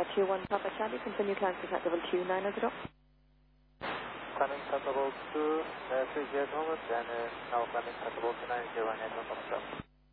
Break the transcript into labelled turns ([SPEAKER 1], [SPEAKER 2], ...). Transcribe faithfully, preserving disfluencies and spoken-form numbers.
[SPEAKER 1] two one Papa Charlie, continue clearance at double two nine zero.
[SPEAKER 2] Climbing at double two, uh, three zero Thomas, and uh, now climbing at double two nine zero, and at one stop.